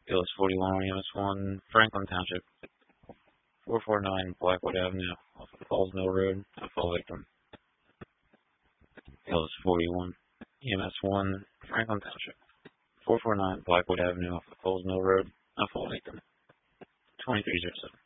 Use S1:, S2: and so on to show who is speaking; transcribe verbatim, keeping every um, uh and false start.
S1: Gillis forty-one, E M S one, Franklin Township, four forty-nine Blackwood Avenue, off of Falls Mill Road, a fall victim. Gillis forty-one, E M S one, Franklin Township, four forty-nine Blackwood Avenue, off of Falls Mill Road, a fall victim. twenty-three oh seven.